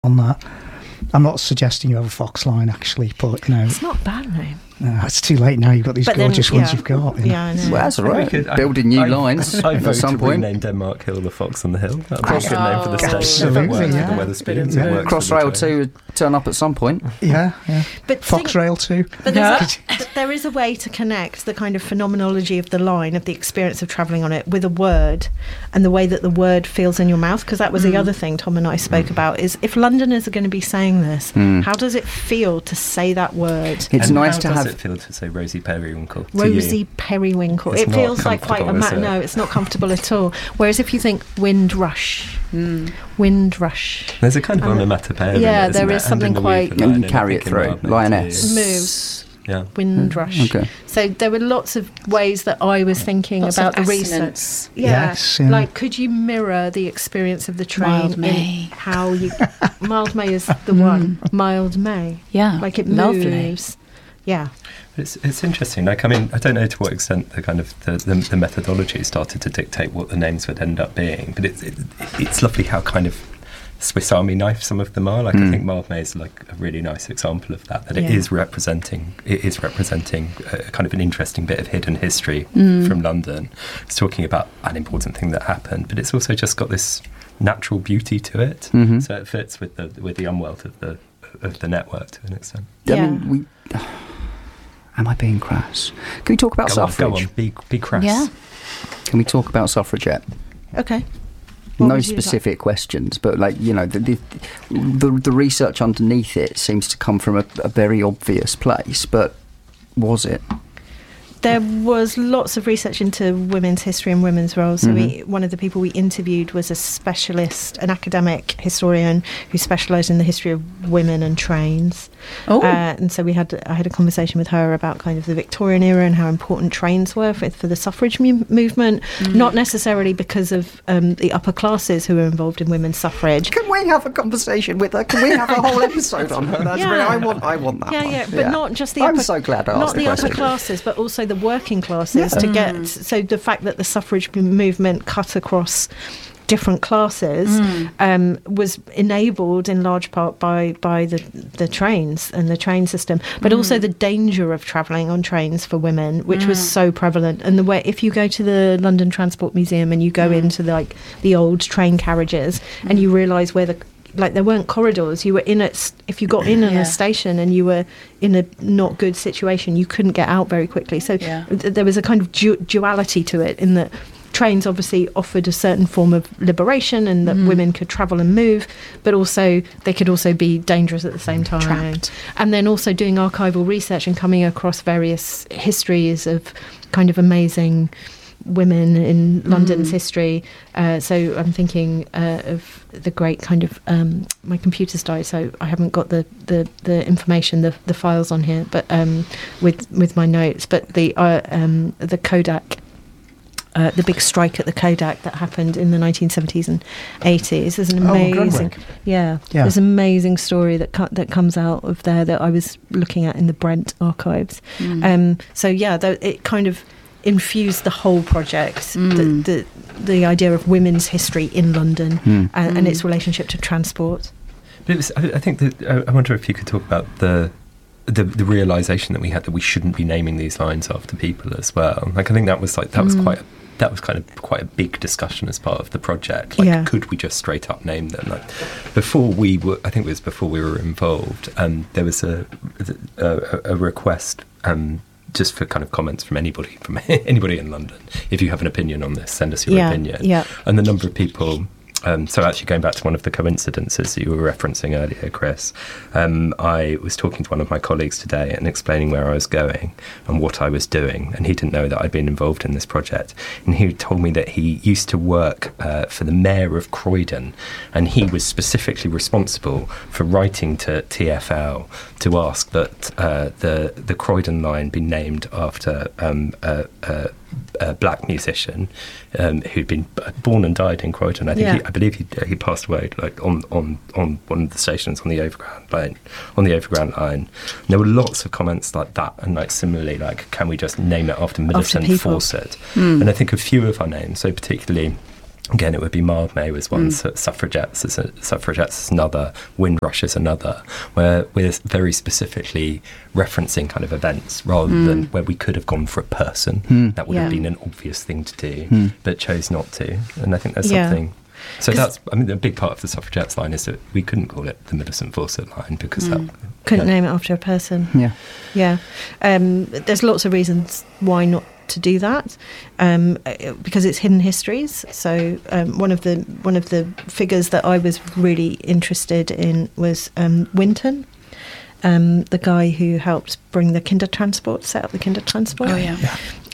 on that. I'm not suggesting you have a Fox line, actually, but, It's not a bad name. it's too late now. You've got these gorgeous ones you've got. Yeah, I know. Well, that's all right. Building new lines at some point. Name Denmark Hill the Fox on the Hill. That'd be a good name for the station. Absolutely, The Wetherspoons. Yeah. Crossrail 2 would turn up at some point. Yeah. But Foxrail 2. But there is a way to connect the kind of phenomenology of the line, of the experience of travelling on it, with a word, and the way that the word feels in your mouth, because that was the other thing Tom and I spoke about, is if Londoners are going to be saying this, how does it feel to say that word? It's nice to have... How does it feel to say Rosie Periwinkle? Rosie Periwinkle. It's it feels not like quite a... comfortable, No, it's not comfortable at all. Whereas if you think Windrush... Windrush. There's a kind of onomatopoeia. Yeah, in it, there isn't is there? something quite... And you carry it through. Lioness. Moves. Yeah. Windrush. Okay. So there were lots of ways that I was thinking Lots about of the assonance. research. Yeah. Yes, yeah. Like, could you mirror the experience of the train Mild in May. how you... Mild May is the one. Mild May. Yeah, Like it lovely. moves. Yeah. It's interesting. Like, I mean, I don't know to what extent the kind of the methodology started to dictate what the names would end up being, but it's lovely how kind of Swiss Army knife some of them are. Like, I think Mild May is like a really nice example of that. It is representing a kind of an interesting bit of hidden history from London. It's talking about an important thing that happened, but it's also just got this natural beauty to it. So it fits with the unwealth of the network to an extent. Yeah. I mean, am I being crass? Can we talk about suffrage? Go on, be crass. Yeah. Can we talk about suffragette? Okay. What No would you specific questions, but the research underneath it seems to come from a very obvious place, but was it? There was lots of research into women's history and women's roles. So one of the people we interviewed was a specialist, an academic historian who specialised in the history of women and trains. And so I had a conversation with her about kind of the Victorian era and how important trains were for the suffrage movement, not necessarily because of the upper classes who were involved in women's suffrage. Can we have a conversation with her? Can we have a whole episode on her? That's I want that one. Yeah, but not just the I'm upper, so glad I asked not the upper question. classes, but also the working classes to get. So the fact that the suffrage movement cut across different classes was enabled in large part by the trains and the train system, but also the danger of travelling on trains for women, which was so prevalent. And the way, if you go to the London Transport Museum and you go into the old train carriages and you realise where there weren't corridors. You were in it. If you got in a station and you were in a not good situation, you couldn't get out very quickly. So there was a kind of duality to it, in that trains obviously offered a certain form of liberation, and that women could travel and move, but also they could also be dangerous at the same time. Trapped. And then also doing archival research and coming across various histories of kind of amazing women in London's history. So I'm thinking of the great kind of my computer's died, so I haven't got the information, the files on here, but with my notes. But the Kodak. The big strike at the Kodak that happened in the 1970s and 80s. There's an amazing, there's an amazing story that comes out of there that I was looking at in the Brent archives. It kind of infused the whole project, the idea of women's history in London and its relationship to transport. But I think that I wonder if you could talk about the realization that we had that we shouldn't be naming these lines after people as well. Like, I think that was quite a big discussion as part of the project. Like, could we just straight up name them? Like, before we were involved, there was a request just for kind of comments from anybody in London. If you have an opinion on this, send us your opinion. Yeah. And the number of people. So actually, going back to one of the coincidences that you were referencing earlier, Chris, I was talking to one of my colleagues today and explaining where I was going and what I was doing, and he didn't know that I'd been involved in this project. And he told me that he used to work for the mayor of Croydon, and he was specifically responsible for writing to TfL to ask that the Croydon line be named after a black musician who'd been born and died in Croydon. I believe he passed away like on one of the stations on the overground line. And there were lots of comments like that, and like similarly, like, can we just name it after Millicent Fawcett? And I think a few of our names, so particularly Again, it would be Mildmay was one, suffragettes is another, Windrush is another, where we're very specifically referencing kind of events rather than where we could have gone for a person. That would have been an obvious thing to do, but chose not to. And I think there's something... So that's, I mean, a big part of the suffragettes line is that we couldn't call it the Millicent Fawcett line because that... Couldn't name it after a person. Yeah. There's lots of reasons why not to do that, because it's hidden histories. So one of the figures that I was really interested in was Winton, the guy who helped bring the Kindertransport, set up the Kindertransport. Oh yeah.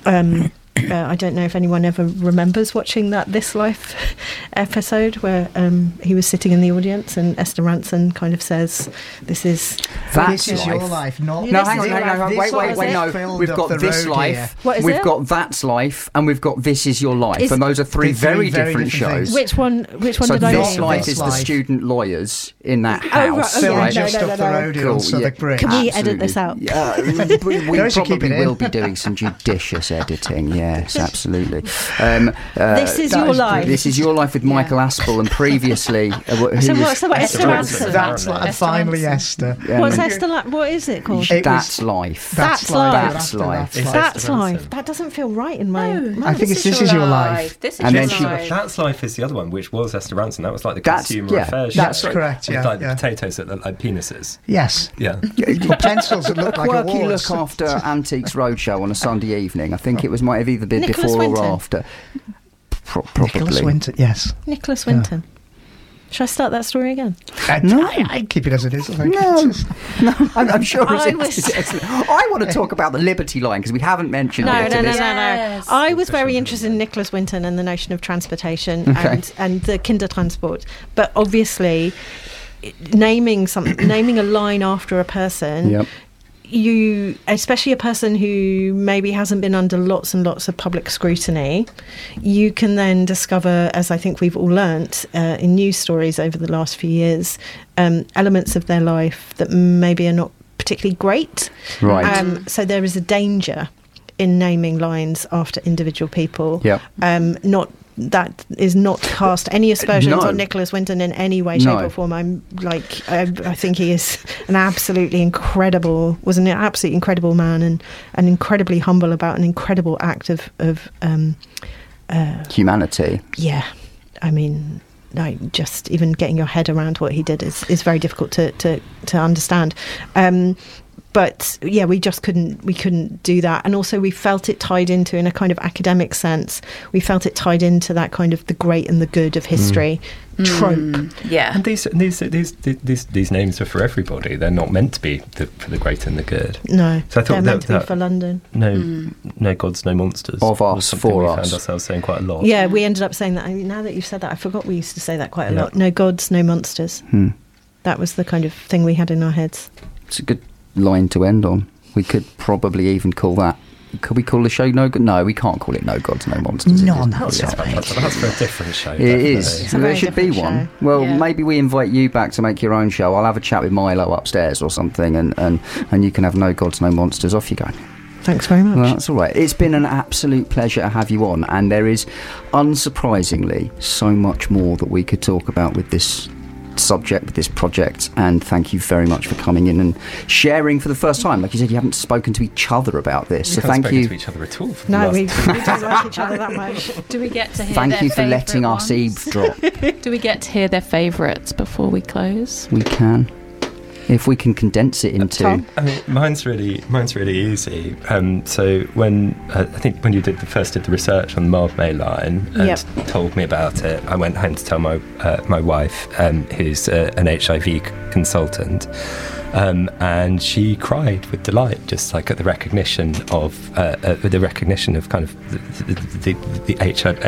I don't know if anyone ever remembers watching that This Life episode where he was sitting in the audience and Esther Rantzen kind of says, "This is your life, not no, hang on, wait, no. We've got This Life, we've got That's Life, and we've got This Is Your Life, and those are three very different shows. Which one so did I This name? Life is the student lawyers in that house. Filming just off the road on Southwark Bridge. Can we edit this out? We probably will be doing some judicious editing. Yes, absolutely. This Is Your Life. This Is Your Life with Michael Aspel, and previously... So Esther Rantzen? That's like, finally Esther. What's Esther like? What is it called? That's Life. That's Life. That's Life. That's Life. That doesn't feel right in my... I think it's This Is Your Life. This is Your Life. That's Life is the other one, which was Esther Rantzen. That was like the consumer affairs show. That's correct, With like the potatoes that look like penises. Yes. Yeah. Pencils that look like quirky awards. look after Antiques Roadshow on a Sunday evening. I think it might have either been Nicholas before Winton. or after. Probably. Nicholas Winton, yes. Nicholas Winton. Should I start that story again? No, I keep it as it is. I think. No, I'm sure it's excellent. I want to talk about the Liberty Line because we haven't mentioned it. No. I was very interested in Nicholas Winton and the notion of transportation and the Kindertransport. But obviously, naming a line after a person... You, especially a person who maybe hasn't been under lots and lots of public scrutiny, you can then discover, as I think we've all learnt in news stories over the last few years, elements of their life that maybe are not particularly great. Right. So there is a danger in naming lines after individual people. That is not cast any aspersions on Nicholas Winton in any way, shape or form. I think he is was an absolutely incredible man and incredibly humble about an incredible act of humanity. Yeah. I mean, just even getting your head around what he did is very difficult to understand. But yeah, we couldn't do that. And also we felt it tied into, in a kind of academic sense, we felt it tied into that kind of the great and the good of history trope. Yeah. And these names are for everybody. They're not meant to be for the great and the good. No. So I thought they're meant to be for London. No gods, no monsters. Of us, for we us. found ourselves saying quite a lot. Yeah, we ended up saying that. I mean, now that you've said that, I forgot we used to say that quite a lot. No gods, no monsters. That was the kind of thing we had in our heads. It's a good line to end on. We could probably even call that... Could we call the show No God? No, we can't call it No Gods, No Monsters. No, that's That's for a different show. It is. There should be one. Well, maybe we invite you back to make your own show. I'll have a chat with Milo upstairs or something, and you can have No Gods, No Monsters. Off you go. Thanks very much. Well, that's all right. It's been an absolute pleasure to have you on, and there is, unsurprisingly, so much more that we could talk about with this subject, with this project, and thank you very much for coming in and sharing for the first time. Like you said, you haven't spoken to each other about this, so thank you. To each other at all. No, we don't like each other that much. Do we get to hear Thank their you for letting favourite us eavesdrop. Do we get to hear their favourites before we close? We can, if we can condense it into. Tom? I mean, mine's really easy. So when I think when you did the research on the Mildmay line and told me about it, I went home to tell my wife, who's an HIV consultant, and she cried with delight, just like at the recognition of kind of the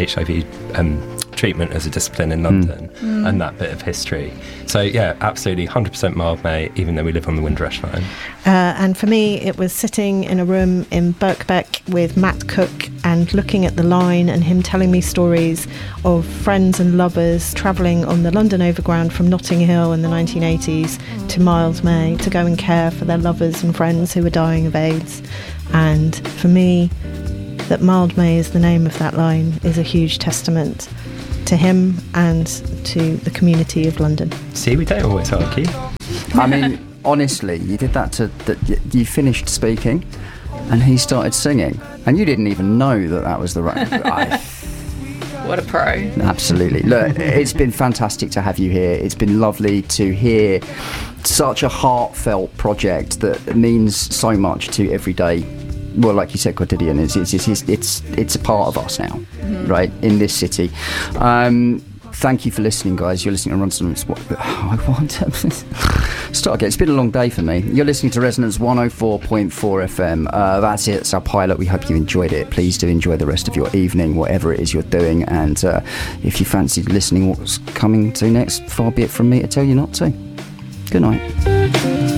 HIV treatment as a discipline in London and that bit of history. So yeah, absolutely 100% Mildmay, even though we live on the Windrush line. And for me, it was sitting in a room in Birkbeck with Matt Cook and looking at the line and him telling me stories of friends and lovers travelling on the London Overground from Notting Hill in the 1980s to Mildmay to go and care for their lovers and friends who were dying of AIDS. And for me, that Mildmay is the name of that line is a huge testament to him and to the community of London. See, we don't always argue. I mean, honestly, you did that you finished speaking and he started singing and you didn't even know that was the right... What a pro. Absolutely. Look, it's been fantastic to have you here. It's been lovely to hear such a heartfelt project that means so much to everyday, well, like you said, quotidian. It's a part of us now, right, in this city. Thank you for listening, guys. You're listening to Resonance. Start again. It's been a long day for me. You're listening to Resonance 104.4 FM. That's it. It's our pilot. We hope you enjoyed it. Please do enjoy the rest of your evening, whatever it is you're doing. And if you fancied listening what's coming to next, far be it from me to tell you not to. Good night.